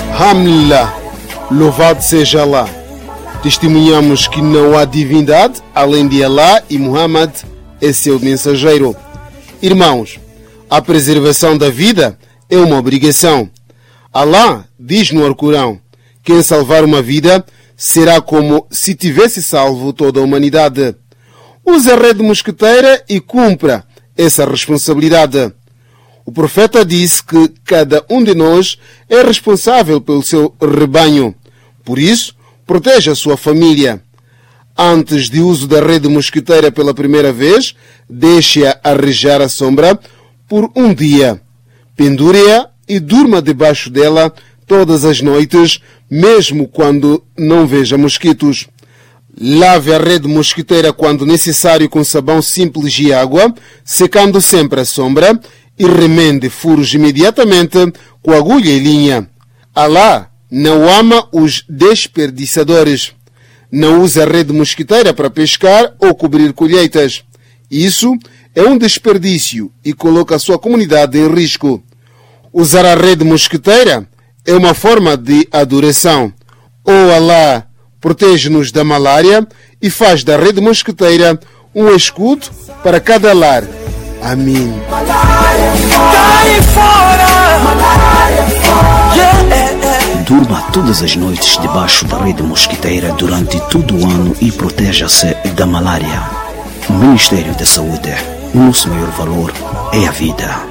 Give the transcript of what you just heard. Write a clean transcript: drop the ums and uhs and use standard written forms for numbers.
Alhamdulillah, louvado seja Allah. Testemunhamos que não há divindade além de Allah e Muhammad é seu mensageiro. Irmãos, a preservação da vida é uma obrigação. Allah diz no Alcorão: quem salvar uma vida será como se tivesse salvo toda a humanidade. Use a rede mosquiteira e cumpra essa responsabilidade. O profeta disse que cada um de nós é responsável pelo seu rebanho. Por isso, proteja a sua família. Antes de uso da rede mosquiteira pela primeira vez, deixe-a arejar à sombra por um dia. Pendure-a e durma debaixo dela todas as noites, mesmo quando não veja mosquitos. Lave a rede mosquiteira quando necessário com sabão simples e água, secando sempre à sombra, e remende furos imediatamente com agulha e linha. Allah não ama os desperdiçadores. Não use a rede mosquiteira para pescar ou cobrir colheitas. Isso é um desperdício e coloca a sua comunidade em risco. Usar a rede mosquiteira é uma forma de adoração. Oh Allah, protege-nos da malária e faz da rede mosquiteira um escudo para cada lar. Amém. Durma todas as noites debaixo da rede mosquiteira durante todo o ano e proteja-se da malária. O Ministério da Saúde, o nosso maior valor é a vida.